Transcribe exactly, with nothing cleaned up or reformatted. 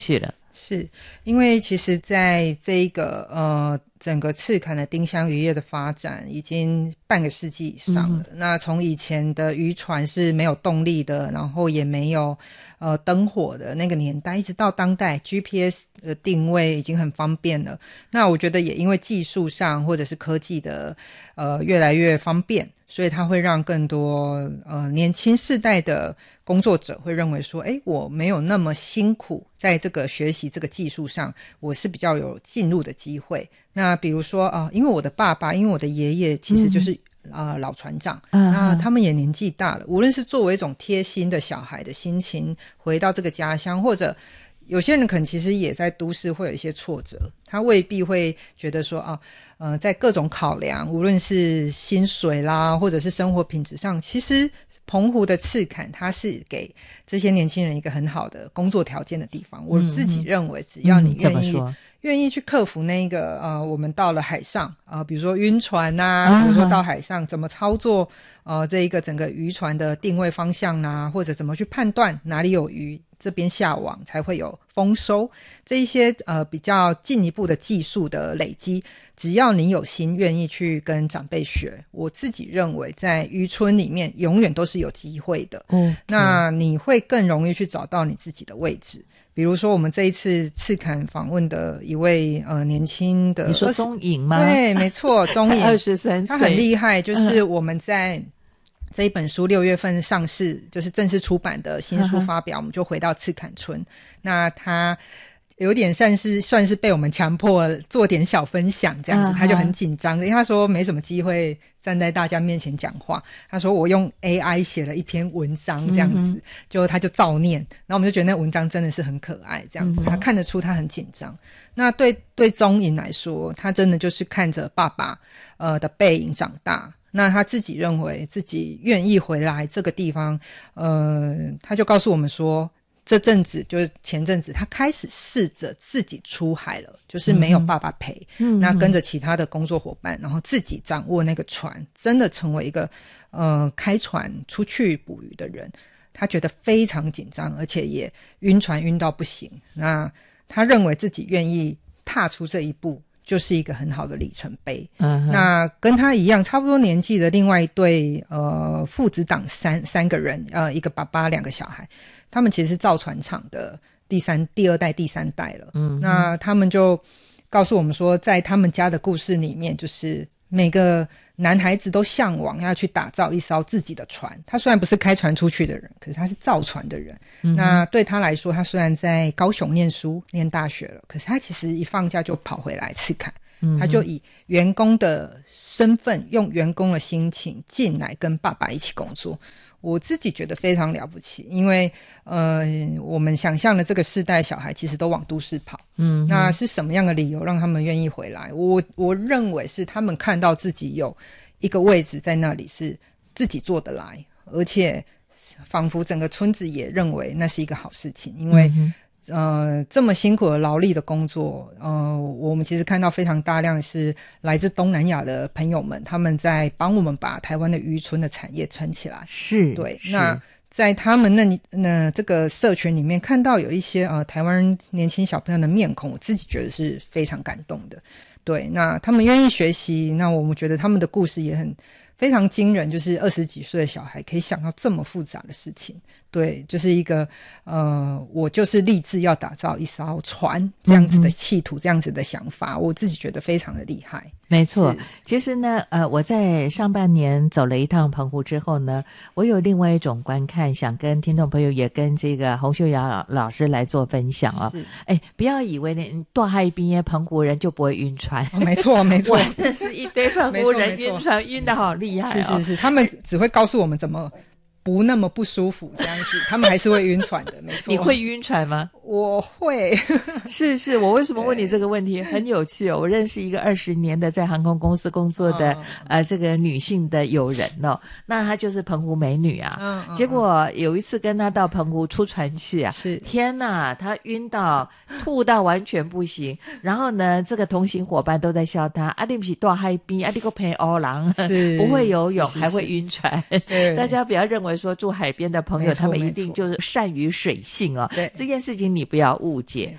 去了。 是因为其实在这一个呃整个赤坎的丁香渔业的发展已经半个世纪以上了、嗯、那从以前的渔船是没有动力的，然后也没有呃灯火的那个年代，一直到当代 G P S 的定位已经很方便了，那我觉得也因为技术上或者是科技的呃越来越方便，所以它会让更多呃年轻世代的工作者会认为说，诶，我没有那么辛苦，在这个学习这个技术上我是比较有进入的机会。那比如说啊、呃，因为我的爸爸因为我的爷爷其实就是、嗯、呃老船长、嗯、那他们也年纪大了，无论是作为一种贴心的小孩的心情回到这个家乡，或者有些人可能其实也在都市会有一些挫折，他未必会觉得说啊，呃，在各种考量，无论是薪水啦，或者是生活品质上，其实澎湖的赤坎它是给这些年轻人一个很好的工作条件的地方。嗯、我自己认为，只要你愿意、嗯、愿意去克服那个呃，我们到了海上啊、呃，比如说晕船啊，比如说到海上怎么操作呃这一个整个渔船的定位方向啊，或者怎么去判断哪里有鱼，这边下网才会有丰收，这一些呃比较进一步的技术的累积，只要你有心愿意去跟长辈学，我自己认为在渔村里面永远都是有机会的。嗯，那你会更容易去找到你自己的位置。比如说我们这一次赤坎访问的一位呃年轻的， 你说钟颖吗？ 对，没错，钟颖二十三岁， 他很厉害，就是我们在、嗯这一本书六月份上市，就是正式出版的新书发表，我们就回到赤坎村。那他有点算是算是被我们强迫做点小分享这样子，他就很紧张，因为他说没什么机会站在大家面前讲话。他说我用 A I 写了一篇文章这样子，就他就照念，然后我们就觉得那文章真的是很可爱这样子，他看得出他很紧张。那对对钟颖来说，他真的就是看着爸爸呃的背影长大。那他自己认为自己愿意回来这个地方，呃，他就告诉我们说，这阵子就是前阵子他开始试着自己出海了，就是没有爸爸陪，嗯，那跟着其他的工作伙伴，然后自己掌握那个船，真的成为一个呃开船出去捕鱼的人。他觉得非常紧张，而且也晕船晕到不行。那他认为自己愿意踏出这一步，就是一个很好的里程碑。嗯，那跟他一样差不多年纪的另外一对呃父子档三三个人，呃一个爸爸两个小孩，他们其实是造船厂的第三第二代第三代了。嗯，那他们就告诉我们说，在他们家的故事里面，就是每个男孩子都向往要去打造一艘自己的船。他虽然不是开船出去的人，可是他是造船的人。嗯，那对他来说，他虽然在高雄念书念大学了，可是他其实一放假就跑回来赤坎。嗯，他就以员工的身份，用员工的心情进来跟爸爸一起工作。我自己觉得非常了不起，因为呃，我们想象的这个世代小孩其实都往都市跑。嗯，那是什么样的理由让他们愿意回来？我我认为是他们看到自己有一个位置在那里是自己做得来，而且仿佛整个村子也认为那是一个好事情，因为、嗯呃，这么辛苦的劳力的工作，呃，我们其实看到非常大量是来自东南亚的朋友们，他们在帮我们把台湾的渔村的产业撑起来。 是， 对。那在他们那里，那这个社群里面看到有一些呃台湾年轻小朋友的面孔，我自己觉得是非常感动的。对，那他们愿意学习，那我们觉得他们的故事也很非常惊人，就是二十几岁的小孩可以想到这么复杂的事情。对，就是一个呃，我就是立志要打造一艘船这样子的企图、嗯、这样子的想法，我自己觉得非常的厉害。 没错，其实呢，呃，我在上半年走了一趟澎湖之后呢，我有另外一种观看，想跟听众朋友也跟这个洪秀雅老师来做分享哦。哎，不要以为你大海边澎湖人就不会晕船， 哦、没错没错， 我认识一堆澎湖人晕船晕得好厉害哦。 是是是，他们只会告诉我们怎么不那么不舒服这样子，他们还是会晕船的。没错。 你会晕船吗？ 我会。 是是，我为什么问你这个问题很有趣哦。我认识一个二十年的在航空公司工作的、哦、呃这个女性的友人哦，那她就是澎湖美女啊、嗯嗯、结果有一次跟她到澎湖出船去啊，是天哪，她晕到吐到完全不行然后呢这个同行伙伴都在笑她啊，你不是大海边啊，你个陪欧郎不会游泳是是是还会晕船大家不要认为为说住海边的朋友他们一定就是善于水性哦， 对， 这件事情你不要误解。